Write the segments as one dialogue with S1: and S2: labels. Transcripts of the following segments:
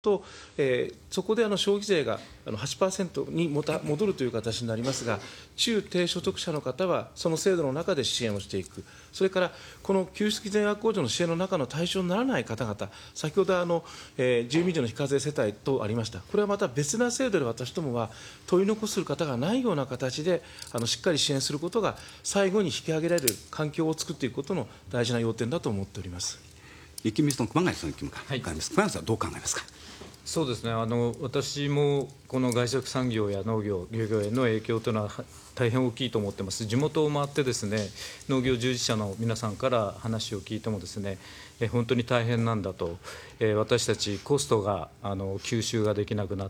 S1: と、そこで消費税が8% に戻るという形になりますが、中低所得者の方はその制度の中で支援をしていく、それからこの給付付き全額控除の支援の中の対象にならない方々、先ほど住民税の非課税世帯とありました、これはまた別な制度で私どもは取り残する方がないような形でしっかり支援することが、最後に引き上げられる環境を作っていくことの大事な要点だと思っております。
S2: 立憲民主党の熊谷さんの意見伺います。熊谷さんはどう考えますか。
S3: そうですね、私もこの外食産業や農業、漁業への影響というのは大変大きいと思ってます。地元を回ってですね、農業従事者の皆さんから話を聞いてもですね、本当に大変なんだと、私たちコストが吸収ができなくなって、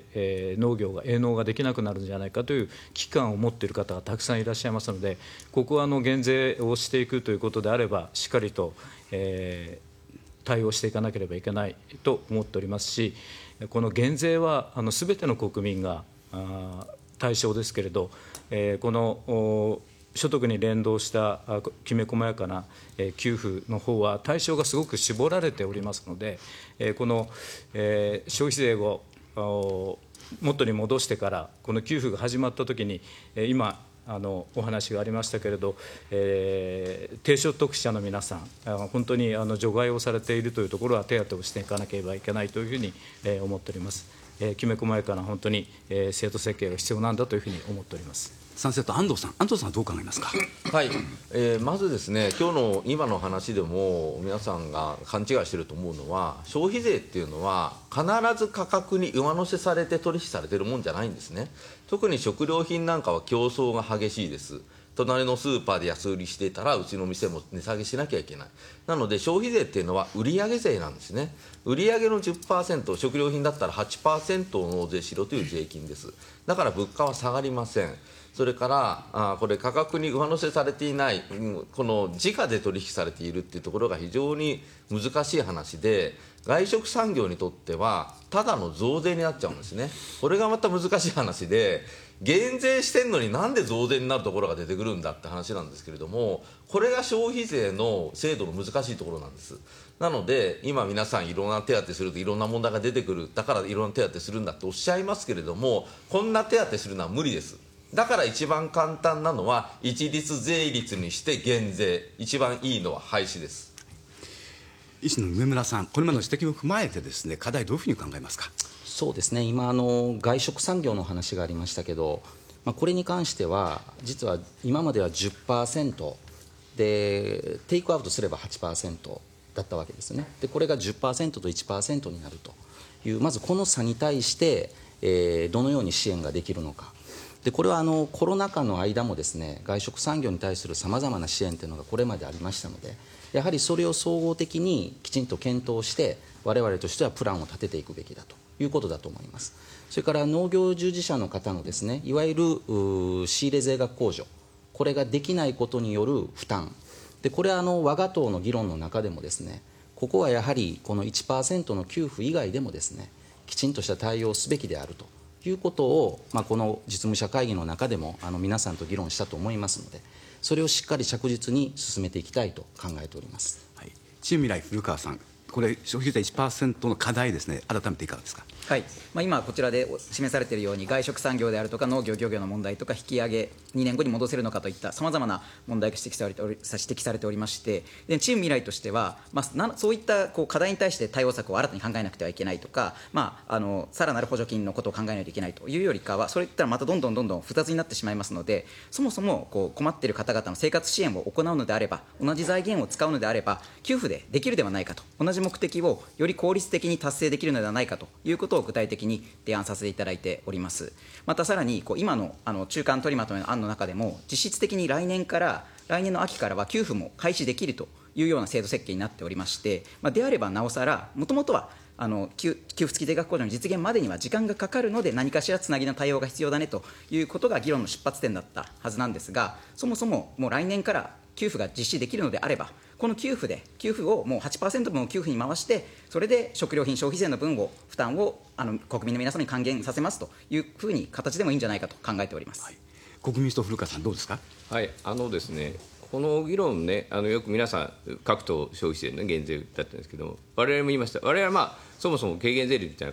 S3: 営農ができなくなるんじゃないかという危機感を持っている方がたくさんいらっしゃいますので、ここは減税をしていくということであれば、しっかりと、対応していかなければいけないと思っておりますし、この減税はすべての国民が対象ですけれど、この所得に連動したきめ細やかな給付の方は対象がすごく絞られておりますので、この消費税を元に戻してから、この給付が始まったときに、今、お話がありましたけれど、低所得者の皆さん、本当に除外をされているというところは手当てをしていかなければいけないというふうに思っております。きめ細やかな本当に制度設計が必要なんだというふうに思っております。
S2: 賛成と安藤さんはどう考えますか。
S4: はい、まずですね、今の話でも皆さんが勘違いしていると思うのは、消費税っていうのは必ず価格に上乗せされて取引されているもんじゃないんですね。特に食料品なんかは競争が激しいです。隣のスーパーで安売りしていたらうちの店も値下げしなきゃいけない。なので消費税っていうのは売上税なんですね。売上の 10%、 食料品だったら 8% を納税しろという税金です。だから物価は下がりません。それからこれ価格に上乗せされていない、この時価で取引されているっていうところが非常に難しい話で、外食産業にとってはただの増税になっちゃうんですね。これがまた難しい話で、減税してんのになんで増税になるところが出てくるんだって話なんですけれども、これが消費税の制度の難しいところなんです。なので今皆さんいろんな手当するといろんな問題が出てくる、だからいろんな手当するんだっておっしゃいますけれども、こんな手当するのは無理です。だから一番簡単なのは一律税率にして減税、一番いいのは廃止です。
S2: 医師の梅村さん、これまでの指摘を踏まえてですね、課題どういうふうに考えますか。
S5: そうですね、今外食産業の話がありましたけど、これに関しては実は今までは 10% でテイクアウトすれば 8% だったわけですね。でこれが 10% と 1% になるという、まずこの差に対して、どのように支援ができるのか。でこれはコロナ禍の間もですね、外食産業に対するさまざまな支援というのがこれまでありましたので、やはりそれを総合的にきちんと検討して我々としてはプランを立てていくべきだということだと思います。それから農業従事者の方のですね、いわゆる仕入れ税額控除、これができないことによる負担で、これは我が党の議論の中でもですね、ここはやはりこの 1% の給付以外でもですね、きちんとした対応をすべきであるということを、この実務者会議の中でも皆さんと議論したと思いますので、それをしっかり着実に進めていきたいと考えております。
S2: はい、チーム未来古川さん、これ消費税 1% の課題ですね、改めていかがですか。
S6: はい、今こちらで示されているように、外食産業であるとか農業漁業の問題とか、引き上げ2年後に戻せるのかといったさまざまな問題が指摘されておりまして、でチーム未来としては、そういった課題に対して対応策を新たに考えなくてはいけないとか、さらなる補助金のことを考えないといけないというよりかは、それいったらまたどんどん複雑になってしまいますので、そもそも困っている方々の生活支援を行うのであれば、同じ財源を使うのであれば給付でできるではないかと、同じ目的をより効率的に達成できるのではないかということを具体的に提案させていただいております。またさらに今の中間取りまとめの案の中でも、実質的に来年の秋からは給付も開始できるというような制度設計になっておりまして、であればなおさら、もともとは給付付き税額控除の実現までには時間がかかるので、何かしらつなぎの対応が必要だねということが議論の出発点だったはずなんですが、そもそももう来年から給付が実施できるのであれば、この給付をもう 8% 分を給付に回して、それで食料品消費税の分を負担を国民の皆様に還元させますというふうに形でもいいんじゃないかと考えております。
S2: はい、国民民主党古川さんどうですか。
S7: はい、ですね、 この議論ね、よく皆さん、各党消費税の減税だったんですけども、我々も言いました、我々はそもそも軽減税率みたいな